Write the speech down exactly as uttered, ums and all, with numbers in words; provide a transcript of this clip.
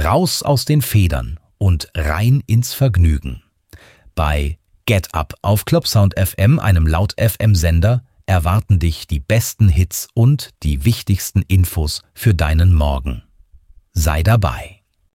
Raus aus den Federn und rein ins Vergnügen. Bei Get Up auf Clubsound F M, einem Laut-F M-Sender, erwarten dich die besten Hits und die wichtigsten Infos für deinen Morgen. Sei dabei.